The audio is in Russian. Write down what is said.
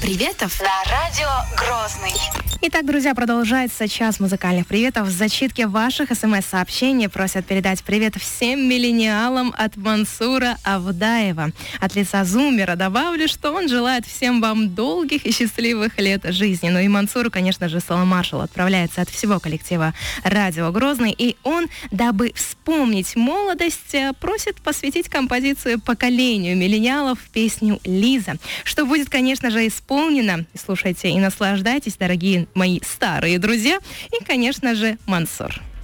приветов на радио Грозный. Итак, друзья, продолжается час музыкальных приветов. В зачитке ваших СМС-сообщений просят передать привет всем миллениалам от Мансура Авдаева. От лица Зумера добавлю, что он желает всем вам долгих и счастливых лет жизни. Ну и Мансуру, конечно же, Соло Маршал отправляется от всего коллектива радио Грозный. И он, дабы вспомнить молодость, просит посвятить композицию поколению миллениалов песню «Лиза», что будет, конечно же, исполнено. Слушайте и наслаждайтесь, дорогие мои старые друзья. И, конечно же, Мансур.